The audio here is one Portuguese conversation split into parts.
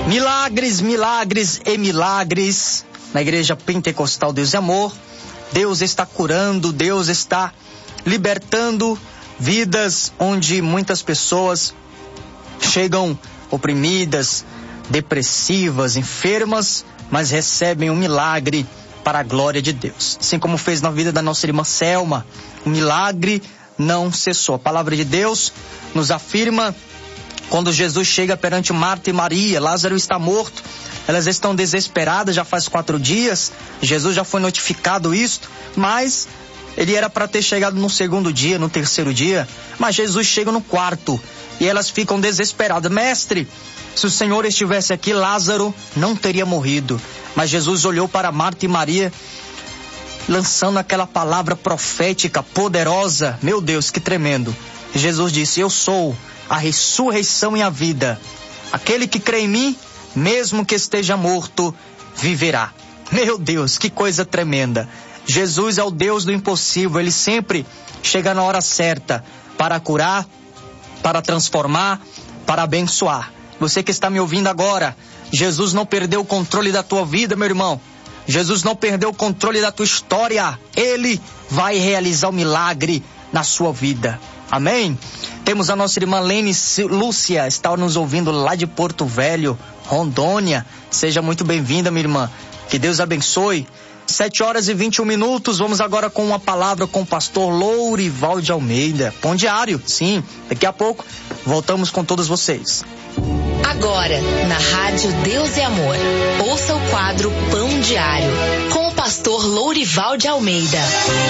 Milagres, milagres e milagres na Igreja Pentecostal Deus e Amor. Deus está curando, Deus está libertando vidas onde muitas pessoas chegam oprimidas, depressivas, enfermas, mas recebem um milagre para a glória de Deus. Assim como fez na vida da nossa irmã Selma, o milagre não cessou. A palavra de Deus nos afirma quando Jesus chega perante Marta e Maria, Lázaro está morto, elas estão desesperadas, já faz 4 dias, Jesus já foi notificado isto, mas ele era para ter chegado no 2º dia, no 3º dia, mas Jesus chega no 4º e elas ficam desesperadas. Mestre, se o Senhor estivesse aqui, Lázaro não teria morrido. Mas Jesus olhou para Marta e Maria, lançando aquela palavra profética, poderosa. Meu Deus, que tremendo. Jesus disse: eu sou a ressurreição e a vida. Aquele que crê em mim, mesmo que esteja morto, viverá. Meu Deus, que coisa tremenda. Jesus é o Deus do impossível. Ele sempre chega na hora certa para curar, para transformar, para abençoar. Você que está me ouvindo agora, Jesus não perdeu o controle da tua vida, meu irmão. Jesus não perdeu o controle da tua história. Ele vai realizar o milagre na sua vida. Amém? Temos a nossa irmã Lene Lúcia, está nos ouvindo lá de Porto Velho, Rondônia. Seja muito bem-vinda, minha irmã. Que Deus abençoe. 7h21. Vamos agora com uma palavra com o pastor Lourival de Almeida. Pão diário, sim. Daqui a pouco voltamos com todos vocês. Agora, na Rádio Deus e Amor, ouça o quadro Pão Diário, com o pastor Lourival de Almeida.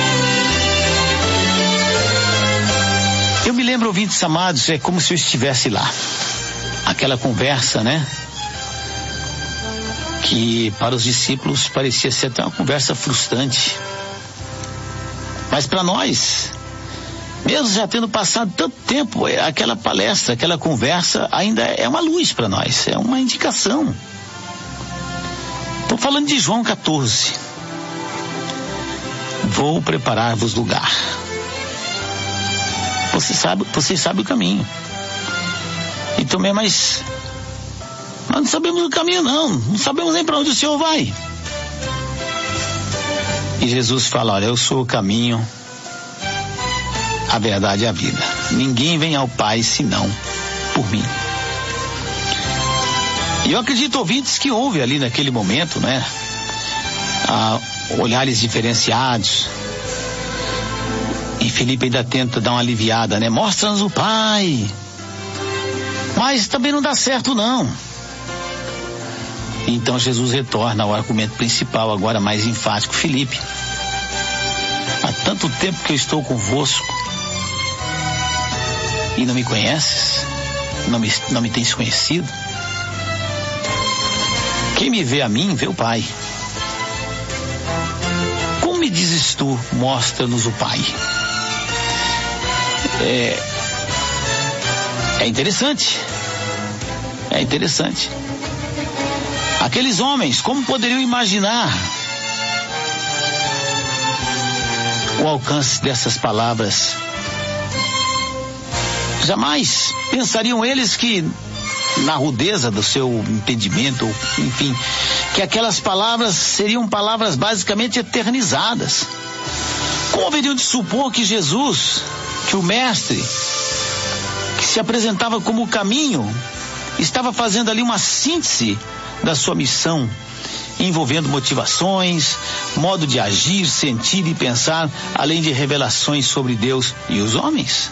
Eu me lembro, ouvintes amados, é como se eu estivesse lá. Aquela conversa, né? Que para os discípulos parecia ser até uma conversa frustrante. Mas para nós, mesmo já tendo passado tanto tempo, aquela palestra, aquela conversa ainda é uma luz para nós, é uma indicação. Estou falando de João 14. Vou preparar-vos lugar. Você sabe o caminho. E também, mas nós não sabemos o caminho, não sabemos nem para onde o Senhor vai. E Jesus fala: olha, eu sou o caminho, a verdade e a vida. Ninguém vem ao Pai senão por mim. E eu acredito, ouvintes, que houve ali naquele momento, né? Olhares diferenciados. E Felipe ainda tenta dar uma aliviada, né? Mostra-nos o Pai. Mas também não dá certo, não. Então Jesus retorna ao argumento principal, agora mais enfático: Felipe, há tanto tempo que eu estou convosco e não me conheces, não me tens conhecido. Quem me vê a mim, vê o Pai. Como me dizes tu, mostra-nos o Pai? É interessante. É interessante. Aqueles homens, como poderiam imaginar o alcance dessas palavras? Jamais pensariam eles que, na rudeza do seu entendimento, enfim, que aquelas palavras seriam palavras basicamente eternizadas. Como haveriam de supor que Jesus, que o Mestre, que se apresentava como o caminho, estava fazendo ali uma síntese da sua missão, envolvendo motivações, modo de agir, sentir e pensar, além de revelações sobre Deus e os homens?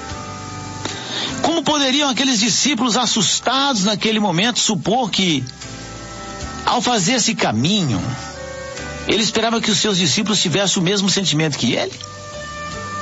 Como poderiam aqueles discípulos assustados naquele momento supor que, ao fazer esse caminho, ele esperava que os seus discípulos tivessem o mesmo sentimento que ele?